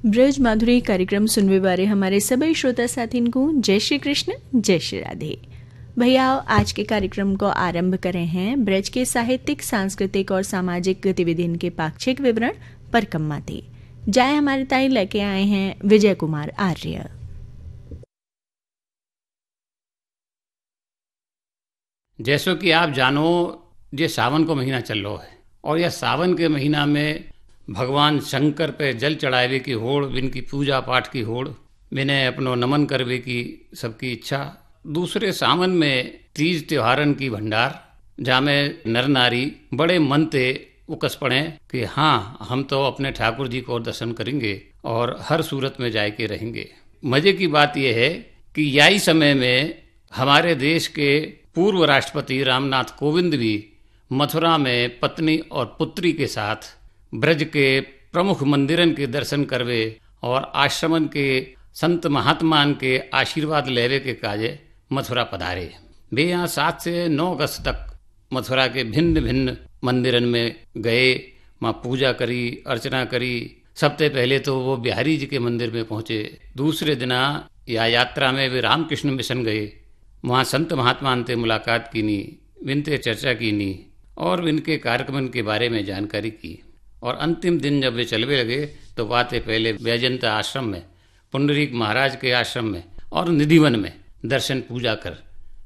ब्रज माधुरी कार्यक्रम सुनने वाले हमारे सभी श्रोता साथियों को जय श्री कृष्ण, जय श्री राधे। भैया, आज के कार्यक्रम को आरंभ करें हैं ब्रज के साहित्यिक, सांस्कृतिक और सामाजिक गतिविधियों के पाक्षिक विवरण परिक्रमा थे। जाए हमारे ताई लेके आए हैं विजय कुमार आर्य। जैसो कि आप जानो, ये सावन को महीना चल रहा है और यह सावन के महीना में भगवान शंकर पे जल चढ़ावे की होड़, इनकी पूजा पाठ की होड़, मैंने अपनो नमन करवे की सबकी इच्छा। दूसरे सावन में तीज त्योहारन की भंडार, जहाँ में नर नारी बड़े मन ते उकस पड़े कि हाँ, हम तो अपने ठाकुर जी को दर्शन करेंगे और हर सूरत में जाए के रहेंगे। मजे की बात यह है कि यही समय में हमारे देश के पूर्व राष्ट्रपति रामनाथ कोविंद भी मथुरा में पत्नी और पुत्री के साथ ब्रज के प्रमुख मंदिरन के दर्शन करवे और आश्रमन के संत महात्मान के आशीर्वाद लेवे के काजे मथुरा पधारे। वे यहाँ 7 से 9 अगस्त तक मथुरा के भिन्न भिन्न मंदिरन में गए, वहाँ पूजा करी, अर्चना करी। सबसे पहले तो वो बिहारी जी के मंदिर में पहुँचे। दूसरे दिन या यात्रा में वे रामकृष्ण मिशन गए, वहाँ संत महात्मान से मुलाकात की नी, विनते चर्चा की नी और इनके कार्यक्रम के बारे में जानकारी की। और अंतिम दिन जब वे चलवे लगे तो बातें पहले वैजयंत आश्रम में, पुंडरीक महाराज के आश्रम में और निधिवन में दर्शन पूजा कर